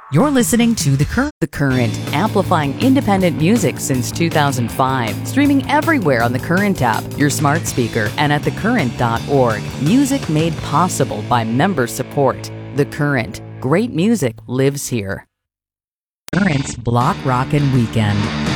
You're listening to The Current, amplifying independent music since 2005. Streaming everywhere on the Current app, your smart speaker, and at thecurrent.org. Music made possible by member support. The Current. Great music lives here. Current's Block Rockin' Weekend.